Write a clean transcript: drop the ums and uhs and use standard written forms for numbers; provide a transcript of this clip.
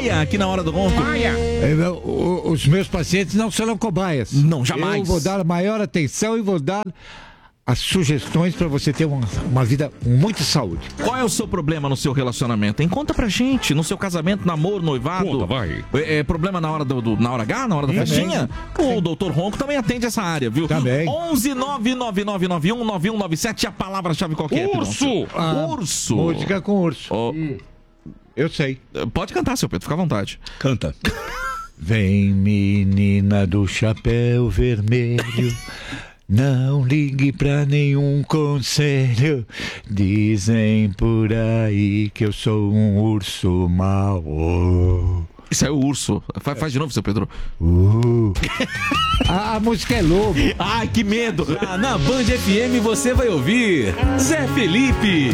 cobaia aqui na hora do ronco. Os meus pacientes não serão cobaias. Não, jamais. Eu vou dar maior atenção e vou dar as sugestões para você ter uma vida com muita saúde. Qual é o seu problema no seu relacionamento, hein? Conta pra gente. No seu casamento, namoro, noivado. Conta, vai. Problema na hora na hora H, na hora da festinha? O doutor Ronco também atende essa área, viu? Também. 11999919197. A palavra-chave qual que é? Urso! Urso! Música com urso. Eu sei. Pode cantar, seu Pedro, fica à vontade. Canta. Vem, menina do chapéu vermelho, não ligue pra nenhum conselho. Dizem por aí que eu sou um urso mau. Isso é o urso. Faz de novo, seu Pedro. A música é lobo. Ai, que medo! Na Band FM você vai ouvir Zé Felipe.